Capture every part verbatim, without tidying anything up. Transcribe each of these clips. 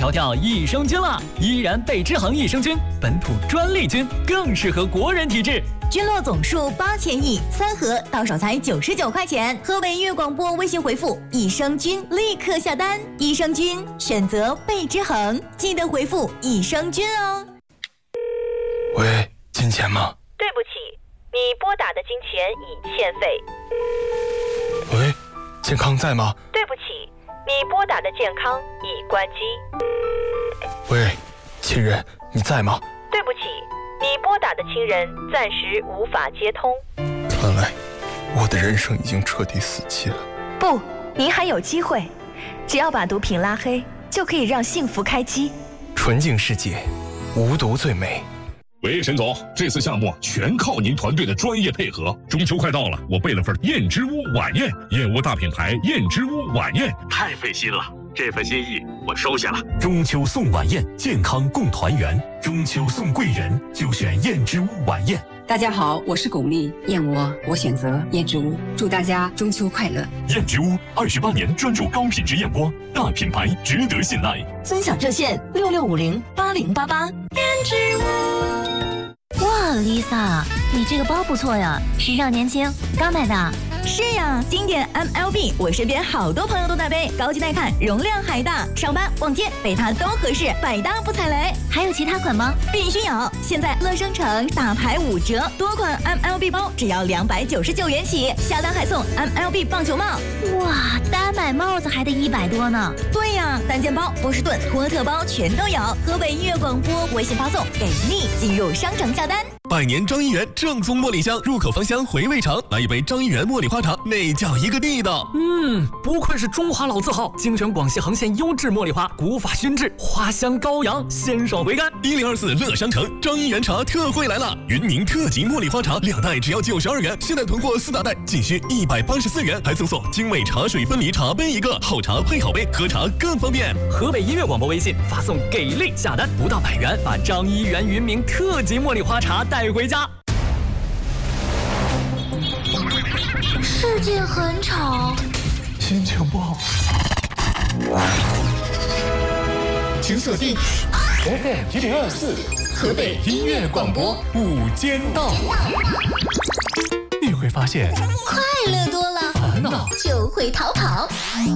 调调益生菌了，依然贝之恒益生菌，本土专利菌，更适合国人体质。 菌落总数八千亿，三盒到手才九十九块钱。河北音乐广播微信回复益生菌立刻下单，益生菌选择贝之恒，记得回复益生菌哦。 喂，金钱吗？ 对不起，你拨打的金钱已欠费。 喂，健康在吗？ 对不起，你拨打的健康已关机。 喂，亲人，你在吗？ 对不起，你拨打的亲人暂时无法接通。 看来我的人生已经彻底死机了。 不，您还有机会，只要把毒品拉黑，就可以让幸福开机。 纯净世界，无毒最美。 喂，沈总，这次项目全靠您团队的专业配合。中秋快到了，我备了份燕之屋晚宴，燕窝大品牌燕之屋晚宴， 太费心了，这份心意我收下了。 中秋送晚宴，健康共团圆。中秋送贵人，就选燕之屋晚宴。 大家好，我是巩俐，燕窝我选择燕之屋，祝大家中秋快乐。 燕之屋二十八年专注高品质燕窝，大品牌值得信赖。 尊享热线六六五零八零八八。燕之屋。 哇 ，Lisa， 你这个包不错呀，时尚年轻，刚买的。 是呀，经典 M L B， 我身边好多朋友都在背，高级耐看，容量还大，上班逛街背它都合适，百搭不踩雷。 还有其他款吗？ 必须有！现在乐商城大牌五折，多款 M L B 包只要两百九十九元起，下单还送 M L B 棒球帽。 哇，单买帽子还得一百多呢。 对呀，单肩包、波士顿、托特包全都有。河北音乐广播微信发送给力，进入商城下单。 百年张一元正宗茉莉香，入口芳香，回味长。来一杯张一元茉莉花茶，那叫一个地道。 嗯，不愧是中华老字号，精选广西恒县优质茉莉花，古法熏制，花香高扬，鲜爽回甘。 一零二四乐商城张一元茶特惠来了，云宁特级茉莉花茶两袋只要九十二元，现在囤货四大袋仅需一百八十四元，还赠送精美茶水分离茶杯一个，好茶配好杯，喝茶更方便。 河北音乐广播微信发送给力下单，不到百元，把张一元云明特级茉莉花茶带回家。 世界很吵， 心情不好， 请锁定 F M 一零二四河北音乐广播午间道。你会发现， 快乐多了， 烦恼就会逃跑。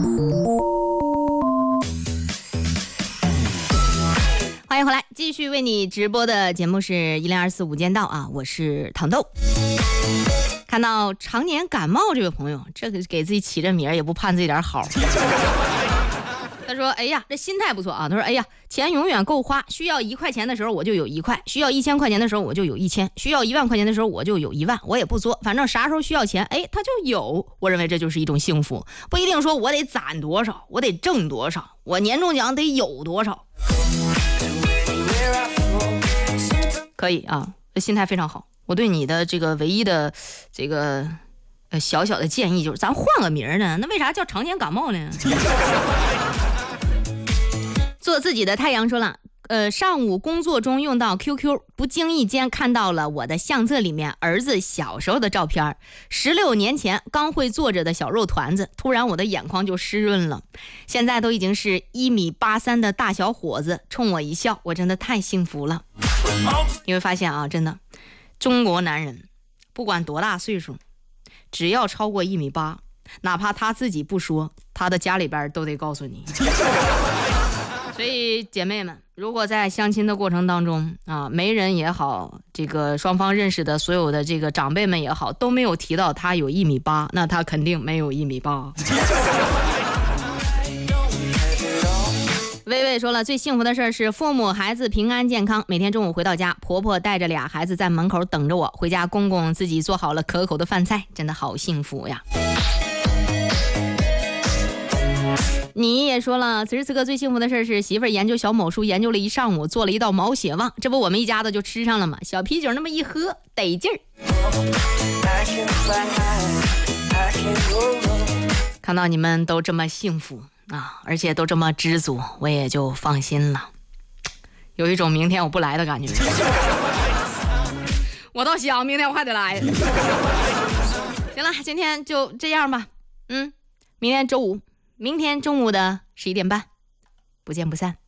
欢迎回来，继续为你直播的节目是一零二四午间道啊，我是糖豆。看到常年感冒这位朋友，这个给自己起这名儿也不盼自己点好。他说：“哎呀，这心态不错啊。”他说：“哎呀，钱永远够花，需要一块钱的时候我就有一块，需要一千块钱的时候我就有一千，需要一万块钱的时候我就有一万，我也不作，反正啥时候需要钱，哎，他就有。我认为这就是一种幸福，不一定说我得攒多少，我得挣多少，我年终奖得有多少。可以啊，这心态非常好。我对你的这个唯一的这个呃小小的建议就是，咱换个名儿呢，那为啥叫常年感冒呢？”做自己的太阳说了，呃，上午工作中用到 Q Q， 不经意间看到了我的相册里面儿子小时候的照片，十六年前刚会坐着的小肉团子，突然我的眼眶就湿润了。现在都已经是一米八三的大小伙子，冲我一笑，我真的太幸福了。你会发现啊，真的，中国男人不管多大岁数，只要超过一米八，哪怕他自己不说，他的家里边都得告诉你。所以姐妹们，如果在相亲的过程当中啊，媒人也好，这个双方认识的所有的这个长辈们也好，都没有提到他有一米八，那他肯定没有一米八。薇薇说了，最幸福的事是父母孩子平安健康，每天中午回到家，婆婆带着俩孩子在门口等着我，回家公公自己做好了可口的饭菜，真的好幸福呀。你也说了，此时此刻最幸福的事是媳妇儿研究小某书研究了一上午，做了一道毛血旺，这不我们一家子就吃上了吗？小啤酒那么一喝得劲儿。看到你们都这么幸福啊，而且都这么知足，我也就放心了，有一种明天我不来的感觉。我倒想明天我还得来。行了，今天就这样吧，嗯，明天周五，明天中午的十一点半，不见不散。